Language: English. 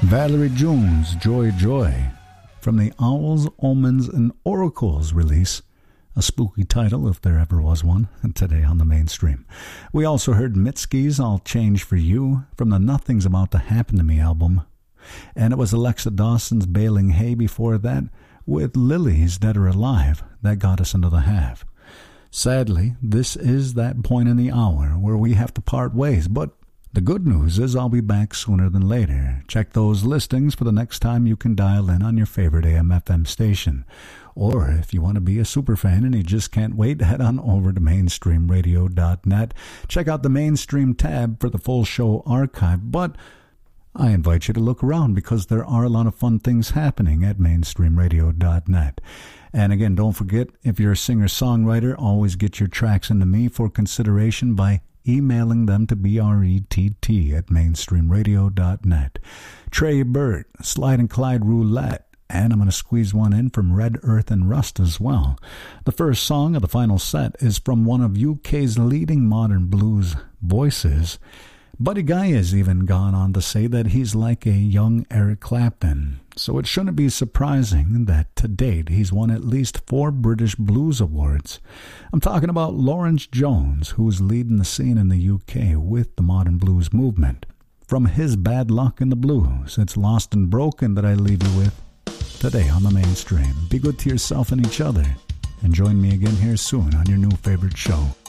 Valerie Jones, Joy Joy, from the Owls, Omens, and Oracles release, a spooky title if there ever was one, today on the mainstream. We also heard Mitski's I'll Change For You from the Nothing's About to Happen to Me album, and it was Alexa Dawson's Baling Hay before that with Lily's Dead or Alive that got us into the half. Sadly, this is that point in the hour where we have to part ways, but the good news is I'll be back sooner than later. Check those listings for the next time you can dial in on your favorite AM/FM station. Or if you want to be a superfan and you just can't wait, head on over to mainstreamradio.net. Check out the Mainstream tab for the full show archive. But I invite you to look around because there are a lot of fun things happening at mainstreamradio.net. And again, don't forget, if you're a singer-songwriter, always get your tracks into me for consideration by emailing them to brett@mainstreamradio.net. Trey Burt, Slide and Clyde Roulette, and I'm going to squeeze one in from Red Earth and Rust as well. The first song of the final set is from one of UK's leading modern blues voices. Buddy Guy has even gone on to say that he's like a young Eric Clapton. So it shouldn't be surprising that to date he's won at least 4 British Blues Awards. I'm talking about Lawrence Jones, who's leading the scene in the UK with the modern blues movement. From his Bad Luck in the Blues, it's Lost and Broken that I leave you with today on the mainstream. Be good to yourself and each other, and join me again here soon on your new favorite show.